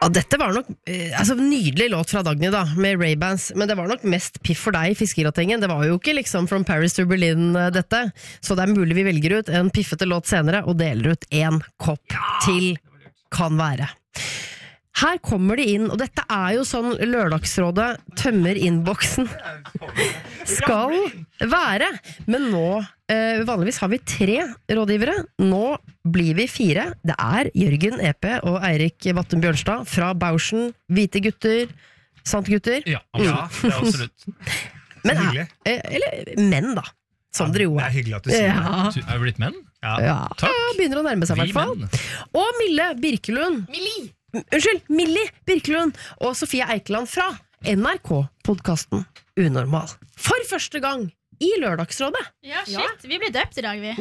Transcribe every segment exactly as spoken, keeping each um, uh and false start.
Ja, dette var nok eh, altså, nydelig låt fra Dagny da, med Ray-Bans, men det var nok mest piff for deg i Fiskegratengen. Det var jo ikke liksom From Paris to Berlin uh, dette, så det er mulig vi velger ut en piffete låt senere og deler ut en kopp ja! Til kan være. Her kommer de inn, og dette er jo sånn Lørdagsrådet tømmer innboksen skal være. Men nå, eh, vanligvis har vi tre rådgivere, nå blir vi fire. Det er Jørgen E P og Eirik Vattum Bjørnstad fra Bauschen, Hvite gutter, sant gutter? Ja, ja det er absolutt. Men, er, eller menn da, som dere jo er. Det er hyggelig at du sier ja. det. Er vi blitt menn? Ja, ja. Takk. Ja, begynner å nærme seg i hvert fall. Og Mille Birkelund. Millie. Unnskyld, Millie Birkelund og Sofie Eikeland fra N R K-podcasten Unormal. For første gang i Lørdagsrådet. Ja, shit, ja. Vi blir døpt i dag, vi.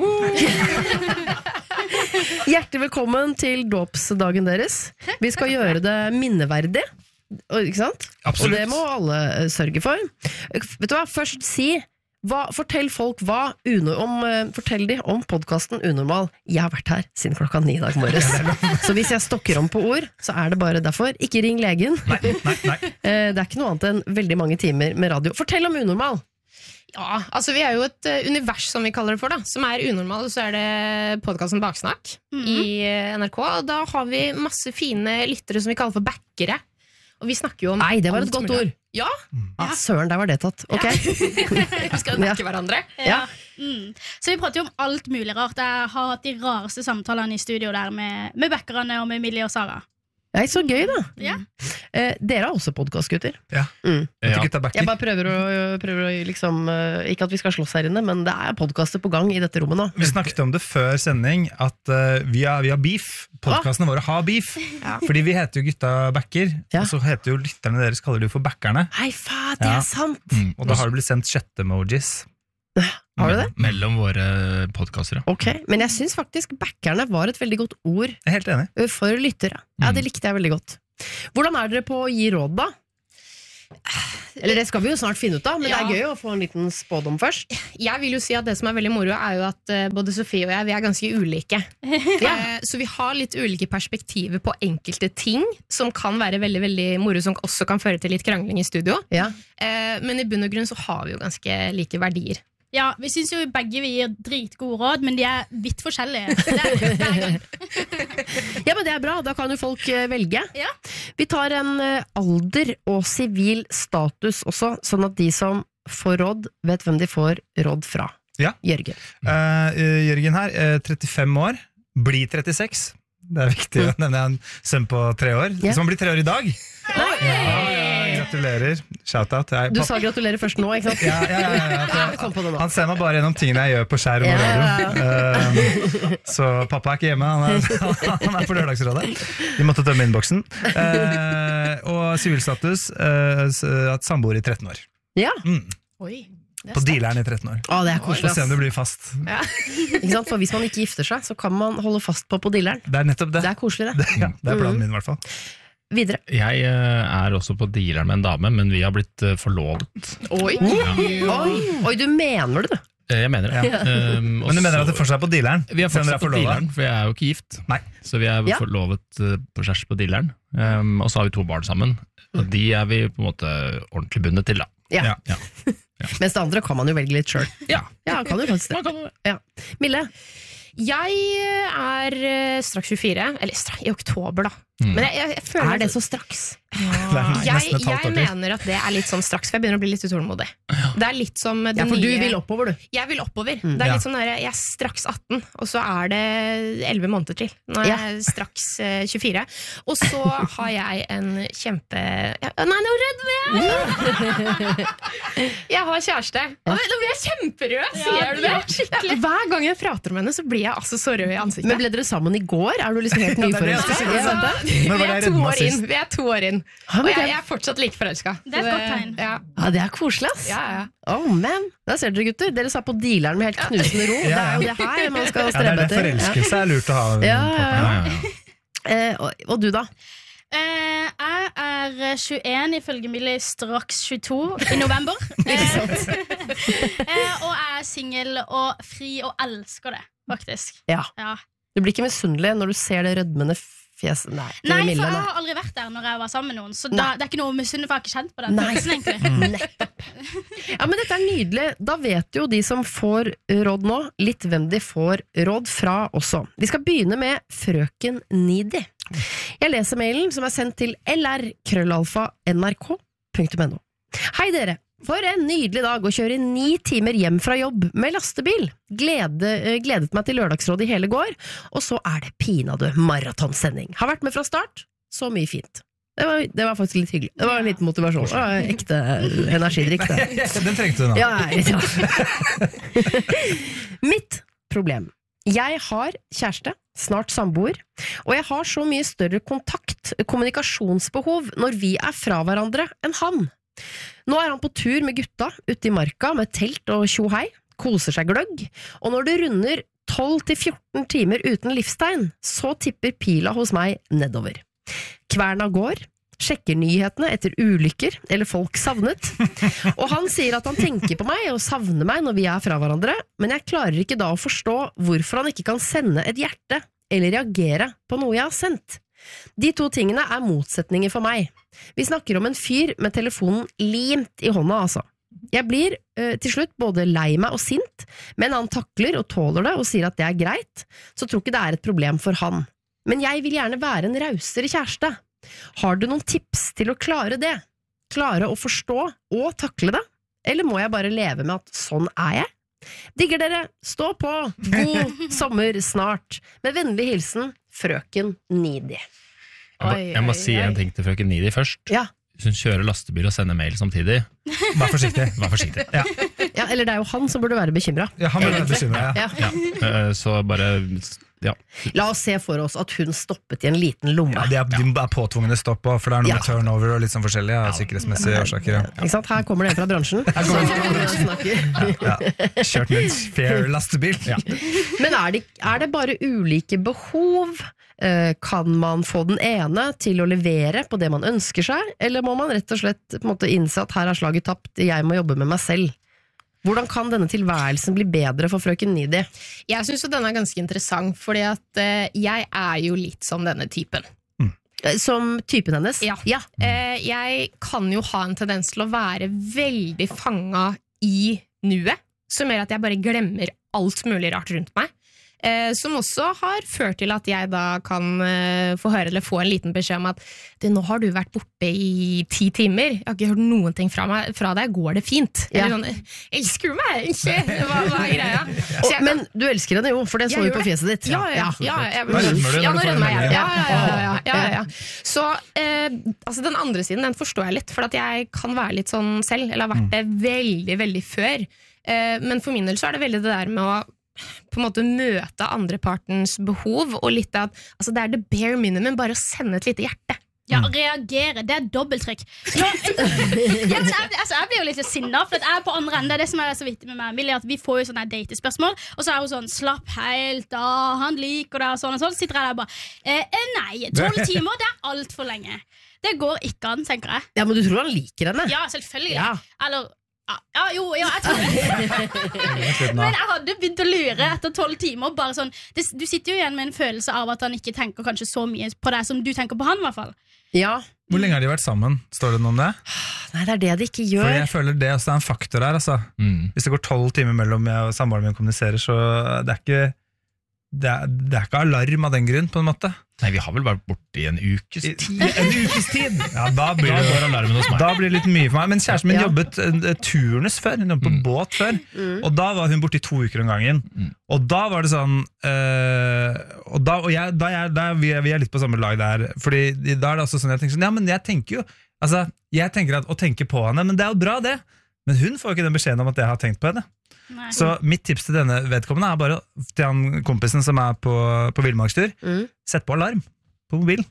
Hjertelig velkommen til dåpsdagen deres. Vi skal gjøre det minneverdig, ikke sant? Absolutt. Og det må alle sørge for. Vet du hva, først si... Hva, fortell folk hva uno, om, fortell de om podcasten Unormal. Jeg har vært her siden klokka ni dag morges. Så hvis jeg stokker om på ord, så er det bare derfor. Ikke ring legen. Nei, nei, nei. Det er ikke noe annet enn veldig mange timer med radio. Fortell om Unormal. Ja, altså vi er jo et uh, univers som vi kaller det for da, som er Unormal, så er det podcasten Baksnakk mm-hmm. i uh, N R K, og da har vi masse fine lyttere som vi kaller for backere. Og vi snakker jo om... Nei, det var et godt ord. Ja. Ah, søren, der var det tatt. Ok. Vi skal backe hverandre. Ja. Mm. Så vi prater jo om alt mulig rart. Jeg har hatt de rareste samtalene i studio der med, med backerne og med Millie og Sara. Nei, så gøy da. Ja. Eh, dere er også podcastgutter. Ja. Mm. Ja. Jeg bare prøver å, prøver å liksom, uh, ikke at vi skal slåss her inne, men det er podcaster på gang i dette rommet nå. Vi snakket om det før sending, at uh, vi, har, vi har beef. Podcastene våre har beef. Ja. Fordi vi heter jo Gutta Backer, ja. Og så heter jo lytterne deres, kaller de for backerne. Hei, faen, det er sant! Mm. Og da har det blitt sendt chat-emojis. Har du det? Mellom våre podcaster, ja. Ok, men jeg synes faktisk backerne var et veldig godt ord. Jeg er helt enig. For lyttere. Ja, det likte jeg veldig godt. Hvordan er dere på å gi råd da? Eller det skal vi jo snart finne ut av, men ja. Det er gøy å få en liten spådom først. Jeg vil jo si at det som er veldig moro er jo at uh, både Sofie og jeg, vi er ganske ulike. Ja. uh, så vi har litt ulike perspektiver på enkelte ting, som kan være veldig, veldig moro, som også kan føre til litt krangling i studio. Ja. Uh, men i bunn og grunn så har vi jo ganske like verdier. Ja, vi synes jo begge vi gir dritgode råd, men de er vidt forskjellige. Det er, det er ja, men det er bra, da kan jo folk velge. Ja. Vi tar en alder og sivil status også, sånn at de som får råd, vet hvem de får råd fra. Ja. Jørgen. Uh, Jørgen her, uh, trettifem år, blir trettiseks. Det er viktig å nevne en sønn på tre år, ja. Som blir tre år i dag. Ja, ja, gratulerer. Shoutout. Du sa gratulerer først nå, ikke sant? Ja, ja, ja, ja, ja. Han ser meg bare gjennom tingene jeg gjør på skjerm og radio. Uh, så pappa er ikke hjemme, han er, han er på Lørdagsrådet. Vi måtte tømme innboksen. Uh, og sivilstatus, uh, at samboer i tretten år. Ja. Mm. Oi. På dealeren i tretten år. Å, det er koselig. Så se om det blir fast. Ja. Ikke sant? For hvis man ikke gifter seg, så kan man holde fast på på dealeren. Det er nettopp det. Det er koselig, det. Det, ja, det er planen min i hvert fall. Videre. Jeg er også på dealeren med en dame, men vi har blitt forlovet. Oi, ja. Oi. Oi, du mener det, du? Jeg mener det. Ja. Um, men du mener at det fortsatt er på dealeren? Vi er fortsatt på dealeren, for jeg er jo ikke gift. Nei. Så vi er ja. forlovet på skjers på dealeren. Um, og så har vi to barn sammen. Og de er vi på en måte ordentlig bundet til, da. Ja. Ja. Ja. Mens det andre kan man jo velge litt selv. Ja, ja kan du faktisk det. Ja. Mille? Jeg er straks tjue-fire, eller straks, i oktober da. Mm. Men jeg, jeg, jeg føler er det så straks? Ja. Jeg, jeg mener at det er litt sånn straks, for jeg begynner å bli litt utålmodig. Ja. Det er litt som det ja, for nye... du vil oppover, du. Jeg vil oppover. Mm. Det er ja. litt sånn der, jeg er straks atten, og så er det elleve måneder til. Nå er ja. jeg straks uh, tjuefire. Og så har jeg en kjempe... Ja, nei, nå redder jeg! Jeg har kjæreste. Ja. Nå blir jeg kjemperød, sier ja, du det? Skikkelig. Hver gang jeg prater med henne, så blir jeg altså så rød i ansiktet. Men ble dere sammen i går? Er du liksom helt nyforelsket? Vi er to år inn. Vi er to år inn. Og jeg, jeg er fortsatt like forelsket. Det er et godt tegn. Ja. Ja, det er koselig, ass. Ja, ja. Oh, man. Da ser dere, gutter. Dere sa på dealeren med helt knusende ro. Det er jo det her man skal strebe etter. Ja, det er det forelskelse er lurt å ha. Ja, ja, ja. Eh, og, og du da? Eh, jeg er tjueen ifølge Millie, straks tjueto i november. eh, eh, og jeg er single og fri og elsker det, faktisk. Ja. Ja. Du blir ikke misunnelig når du ser det rødmende fjes. Nei, Nei, for jeg har aldri vært der når jeg var sammen med noen, så da, det er ikke noe med sunne, for jeg har ikke kjent på den følelsen, egentlig. Nettopp. Ja, men dette er nydelig. Da vet jo de som får råd nå, litt hvem de får råd fra også. Vi skal begynne med Frøken Needy. Jeg leser mailen som er sendt til l r krøllalfa n r k punktum n o. Hei dere! For en nydelig dag å kjøre ni timer hjem fra jobb med lastebil. Glede, gledet meg til lørdagsrådet i hele går, og så er det pinadø maratonsending. Har vært med fra start, så mye fint. Det var, det var faktisk litt hyggelig. Det var en liten motivasjon. Det var ekte energidrikk. Den trengte du nå. Ja, ja. Mitt problem. Jeg har kjæreste, snart samboer, og jeg har så mye større kontakt, kommunikasjonsbehov når vi er fra hverandre enn han. Nå er han på tur med gutta ute i marka med telt og tjohei, koser seg gløgg, og når det runder tolv til fjorten timer uten livstegn, så tipper pila hos meg nedover. Kverna går, sjekker nyhetene etter ulykker eller folk savnet, og han sier at han tenker på meg og savner meg når vi er fra hverandre, men jeg klarer ikke da å forstå hvorfor han ikke kan sende et hjerte eller reagere på noe jeg har sendt. De to tingene er motsetninger for meg. Vi snakker om en fyr med telefonen limt i hånda, altså. Jeg blir uh, til slutt både lei meg og sint, men han takler og tåler det og sier at det er greit, så tror ikke det er et problem for han. Men jeg vil gjerne være en rausere kjæreste. Har du noen tips til å klare det? Klare å forstå og takle det? Eller må jeg bare leve med at sånn er jeg? Digger dere, stå på, god sommer snart. Med vennlig hilsen, Frøken Needy. Jeg må, jeg må si en ting til Frøken Needy først. Ja. Hvis hun kjører lastebil og sender mail samtidig, vær forsiktig. Vær forsiktig. Ja. Ja, eller det er jo han som burde være bekymret. Ja, han burde være bekymret, ja. Ja. Ja. Så bare, ja. La oss se for oss at hun stoppet i en liten lomme. Ja, de er, de er påtvungne stopp, for det er noe Ja. med turnover og litt sånn forskjellig, ja, sikkerhetsmessige årsaker. Ja. Ikke sant? Her kommer det en fra bransjen. Her kommer det en fra som snakker. Ja. Kjørt med en fair lastebil. Ja. Men er det, er det bare ulike behov? Eh, Kan man få den ene til å levere på det man ønsker seg, eller må man rett og slett på en måte innse at her er slaget tapt, jeg må jobbe med meg selv? Hvordan kan denne tilværelsen bli bedre for Frøken Needy? Jeg synes jo den er ganske interessant, fordi at eh, jeg er jo litt som denne typen. Eh, Som typen hennes? Ja. Eh, jeg kan jo ha en tendens til å være veldig fanga i nuet, som gjør at jeg bare glemmer alt mulig rart rundt meg. Eh, som også har ført til at jeg da kan eh, få høre eller få en liten beskjed om at det, nå har du vært borte i ti timer, jeg har ikke hørt noen ting fra, meg, fra deg, går det fint? Ja. Eller sånn, elsker du meg ikke? Hva, hva er greia? Så Og, jeg- men du elsker henne jo, for det så Jeg vi gjør på det. fjeset ditt. Ja, ja, ja, jeg, Nå rødmer du ja, når du nå får rødmer jeg. en Ja, ja, ja, ja, ja, Ja. ja. Så eh, altså den andre siden, den forstår jeg litt, for at jeg kan være litt sånn selv, eller har vært det veldig, veldig før. Eh, men for min del så er det veldig det der med å på en måte møte andrepartens behov, og litt at altså det er det bare minimum, bare å sende et lite hjerte. Ja, reagere, det er dobbelttrykk. Ja, ja, men jeg, altså, jeg blir jo litt sinna, for at jeg er på andre ende. Det som er så viktig med meg, Millie, at vi får jo sånne datespørsmål, og så er hun sånn, slapp helt av, han liker deg, og sånn og sånn. Sitter jeg der bare, eh, nei, tolv timer, det er alt for lenge. Det går ikke an, tenker jeg. Ja, men du tror han liker henne? Ja, selvfølgelig. Ja. Eller, ja, ja, jo, ja, jeg tror det. Men jeg hadde begynt å lure etter tolv timer. Bare sånn, det, du sitter jo igjen med en følelse av at han ikke tenker kanskje så mye på deg som du tenker på han, i hvert fall. Ja. Hvor lenge har de vært sammen? Står det noe om det? Nei, det er det de ikke Fordi gjør. jeg føler det også er en faktor her, altså. Mm. Hvis det går tolv timer mellom jeg og samboeren min kommuniserer, så det er ikke det er, det er ikke alarm av den grunn, på en måte. Nei, vi har vel vært borte i en ukes I, tid. en ukes tid! Ja, da blir, Da går det, alarmen hos meg. da blir det litt mye for meg. Men kjæresten min Ja. jobbet uh, turnus før, hun jobbet på Mm. båt før, Mm. og da var hun borte i to uker om gangen. Mm. Og da var det sånn øh, Og, da, og jeg, da jeg, da vi, er, vi er litt på samme lag der, fordi da er det også sånn jeg tenker sånn, ja, men jeg tenker jo altså, jeg tenker at å tenke på henne, men det er jo bra det, men hun får jo ikke den beskjeden om at jeg har tenkt på henne. Nei. Så mitt tips til denne vedkommende er bare til han kompisen som er på, på villmarkstur, Mm. sett på alarm på mobilen.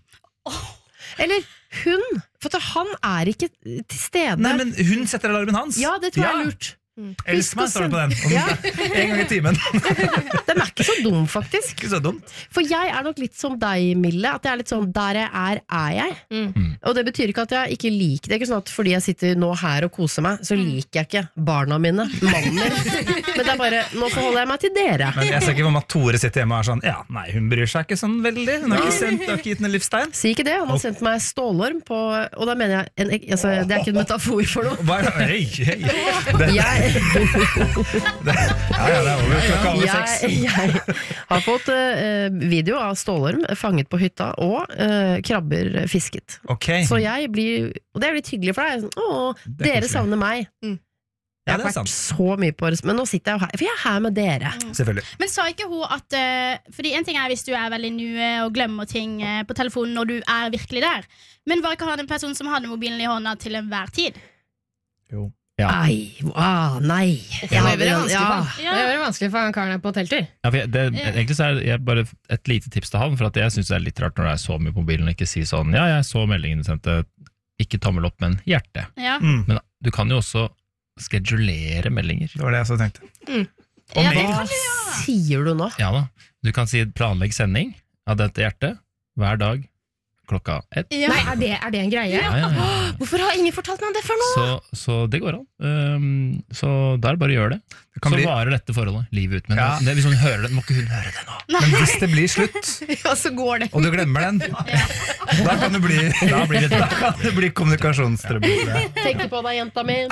Eller hun, for at han er ikke til stede. Nei, men hun setter alarmen hans. Ja, det tror jeg Ja. er lurt. Elsk meg, står det på den. Om, Ja. En gang i timen. Den er ikke så dum, faktisk. Ikke så dumt. For jeg er nok litt som deg, Mille. At jeg er litt sånn, der jeg er, er jeg. Mm. Og det betyr ikke at jeg ikke liker det. Det er ikke sånn at fordi jeg sitter nå her og koser meg, så liker jeg ikke barna mine, mannen min. Men det er bare, nå forholder jeg meg til dere. Men jeg ser ikke om at Tore sitter hjemme og er sånn, ja, nei, hun bryr seg ikke sånn veldig. Hun har ikke sendt, har ikke gitt en livstegn. Si ikke det, han har sendt meg stålorm på, og da mener jeg, en, altså, det er ikke en metafor for noe. Hva er det? Hei, hei. Det, Jeg, det, ja, ja, det er over klokka over seks. jeg, jeg har fått uh, video av stålorm fanget på hytta, og uh, krabber fisket. Ok. Så jeg blir, og det er litt hyggelig for deg, sånn, åh, Det er dere koselig. savner meg. Ja, Jeg har det er vært sant. så mye på det, men nå sitter jeg jo her, for jeg er her med dere. Selvfølgelig. Men sa ikke hun at uh, Fordi en ting er hvis du er veldig nue og glemmer ting uh, på telefonen når du er virkelig der. Men var ikke han en person som hadde mobilen i hånda til enhver tid? Jo. Ja. Nei, ah, nei. Det må jo være vanskelig Ja. for han. Det må jo være vanskelig for han karen her på hotelltur. Ja, for jeg, det, egentlig så er jeg bare et lite tips til han, for at jeg synes det er litt rart når det er så mye på mobilen og ikke si sånn, ja, jeg så meldingen du sendte, ikke tommel opp, men hjerte. Ja. Mm, Men du kan jo også skedulere meldinger. det var det jeg så tenkte. Ja, det Hva kan du gjøre. sier du nå? Ja da, du kan si planlegg sending av dette hjertet hver dag klokka ett. Ja. Nei, er det, er det en greie? Ja, ja, ja. Hvorfor har ingen fortalt meg det før nå? Så, så det går an. Um, så da er det bare å gjøre det. Det kan Så bli, varer dette forholdet livet ut. Men Ja. det, hvis hun hører det, må ikke hun høre det nå. men hvis det blir slutt, Ja, så går det. og du glemmer den, da kan det bli, Da blir det da kan det bli kommunikasjonstrøbbel. Tenker på deg, jenta mi.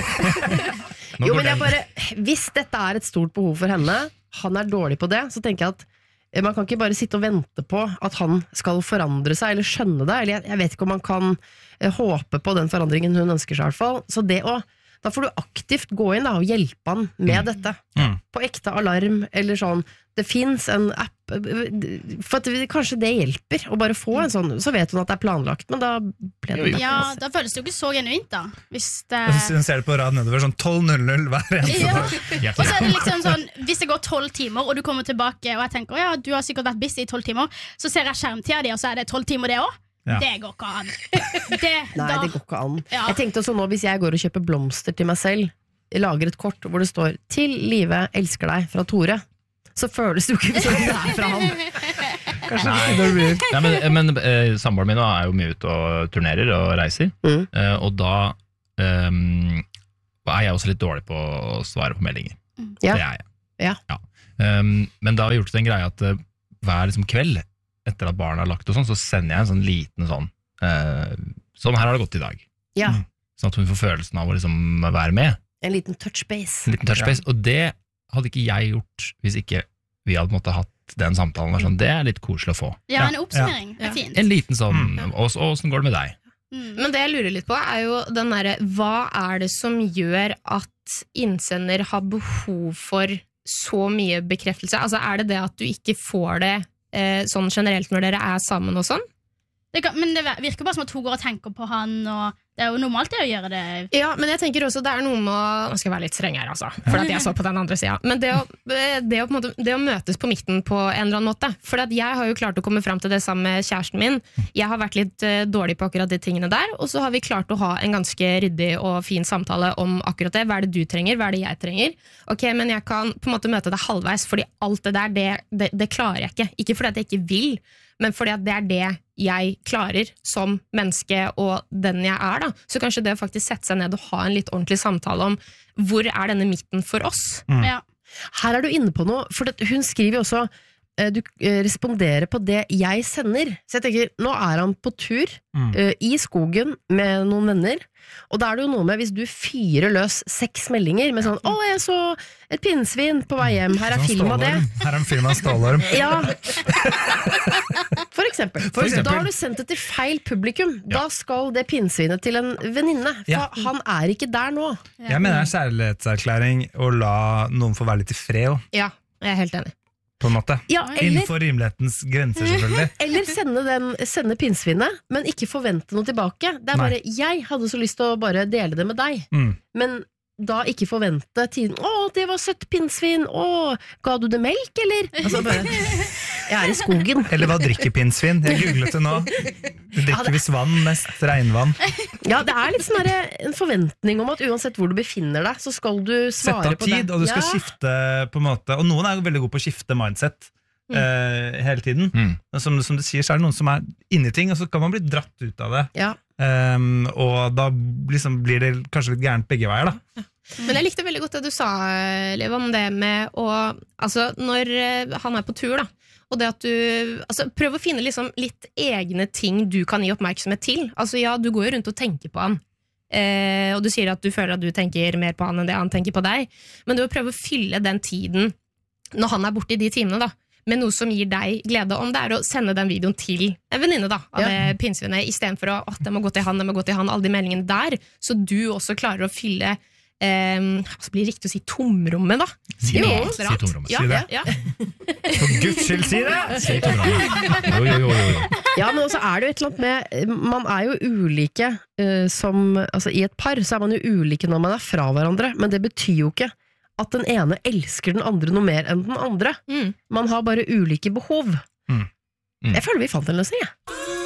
Nå Jo, går men jeg den. bare, hvis dette er et stort behov for henne, han er dårlig på det, så tenker jeg at eh, man kan ikke bare sitte og vente på at han skal forandre seg, eller skjønne det, eller jeg, jeg vet ikke om man kan eh, håpe på den forandringen hun ønsker seg i hvert fall. Så det å, da får du aktivt gå inn da, og hjelpe han med dette. Mm. På ekte alarm, eller sånn. Det finnes en app, for at det, kanskje det hjelper, å bare få en sånn, så vet hun at det er planlagt, men da ble det Ja, da føles det jo ikke så genuint, da. Hvis det Hun ser det på rad nedover, sånn tolv null null hver eneste ja. dag. Og så er det liksom sånn, hvis det går tolv timer, og du kommer tilbake, og jeg tenker, «Å ja, du har sikkert vært busy i tolv timer, så ser jeg skjermtida di, og så er det tolv timer det også. Ja. Det går ikke an. Det, Nei, da, det går ikke an. Ja. Jeg tenkte også nå, hvis jeg går og kjøper blomster til meg selv, lager et kort hvor det står 'Til Live, elsker deg' fra Tore, så føles det jo ikke som det er fra han. Kanskje det blir Nei, men men eh, samboeren min nå er jo mye ute og turnerer og reiser, Mm. eh, og da ehm, er jeg også litt dårlig på å svare på meldinger. Ja. Det er jeg. Ja. Ehm, men da har vi gjort det en greie at eh, hver liksom kveld, etter at barna har lagt og sånn, så sender jeg en sånn liten sånn eh, sånn, her har det gått i dag. Ja, Sånn at hun får følelsen av å liksom være med. en liten touch base. En liten touchbase. Og det hadde ikke jeg gjort hvis ikke vi hadde måttet hatt den samtalen. Sånn, det er litt koselig å få. ja, en oppsummering Ja. er fint. En liten sånn, og og åssen går det med deg? Mm. Men det jeg lurer litt på er jo den derre, hva er det som gjør at innsender har behov for så mye bekreftelse? Altså er det det at du ikke får det eh, sånn generelt når dere er sammen og sånn? Det kan, men det virker bare som at hun går og tenker på han, og det er jo normalt det å gjøre det. Ja, men jeg tenker også det er noe med å, nå skal jeg være litt streng her altså, for at jeg så på den andre siden, men det å, det å, på en måte, det å møtes på midten på en eller annen måte, for at jeg har jo klart å komme frem til det sammen med kjæresten min, jeg har vært litt uh, dårlig på akkurat de tingene der, og så har vi klart å ha en ganske ryddig og fin samtale om akkurat det, hva er det du trenger, hva er det jeg trenger, ok, men jeg kan på en måte møte det halvveis, fordi alt det der, det, det, det klarer jeg ikke, ikke fordi at jeg ikke vil, men fordi at det er det jeg klarer som menneske og den jeg er da. Så kanskje det å faktisk sette seg ned og ha en litt ordentlig samtale om hvor er denne midten for oss? Mm. Ja. Her er du inne på noe, for det, hun skriver jo også eh, du eh, responderer på det jeg sender. Så jeg tenker, nå er han på tur Mm. eh, i skogen med noen venner, og da er det jo noe med hvis du fyrer løs seks meldinger med sånn 'Å, jeg så et pinnsvin på vei hjem, her er Sånn film av det'. stålorm. Her er en film av stålorm. Ja. For eksempel. For eksempel. Da har du sendt det til feil publikum. Da skal det pinnsvinet til en venninne. For Ja. han er ikke der nå. Jeg mener det er kjærlighetserklæring å la noen få være litt i fred, også, Ja, jeg er helt enig. på en måte. Ja, eller, Innenfor rimelighetens grenser, selvfølgelig. eller sende, den, sende pinnsvinet, men ikke forvente noe tilbake. Det er Nei. bare, jeg hadde så lyst til å bare dele det med deg, Mm. men da ikke forvente tiden. 'Å, det var søtt pinnsvin. Å, ga du det melk, eller?' Altså bare, jeg er i skogen. Eller hva drikker pinnsvin? Jeg googlet det nå. Du drikker visst vann, mest regnvann. Ja, det er litt sånn der, en forventning om at uansett hvor du befinner deg, så skal du svare på det. Sett av tid, og du skal ja. skifte på en måte, og noen er jo veldig gode på å skifte mindset mm. uh, hele tiden. Mm. Som, som du sier, så er det noen som er inne i ting, og så kan man bli dratt ut av det. Ja. Um, og da liksom blir det kanskje litt gærent begge veier, da. Ja. Men jeg likte veldig godt det du sa, Liv, om det med å, altså når han er på tur da, og det at du, altså prøv å finne liksom litt egne ting du kan gi oppmerksomhet til. Altså ja, du går jo rundt og tenker på han, eh, og du sier at du føler at du tenker mer på han enn det han tenker på deg, men du må prøve å fylle den tiden når han er borte i de timene da, med noe som gir deg glede, om det er å sende den videoen til en venninne da, av ja. det pinnsvinnet, i stedet for å, at det må gå til han, det må gå til han, alle de meldingene der, så du også klarer å fylle Um, så blir det riktig å si tomrommet da. Si det, si tomrommet. Ja, si det. Ja, ja. For Guds skyld, si det! Si tomrommet. Jo, jo, jo, jo. Ja, men også er det jo et eller annet med, man er jo ulike uh, som, altså i et par så er man jo ulike når man er fra hverandre, men det betyr jo ikke at den ene elsker den andre noe mer enn den andre. Mm. Man har bare ulike behov. Mm. Mm. Jeg føler vi fant en løsning, jeg.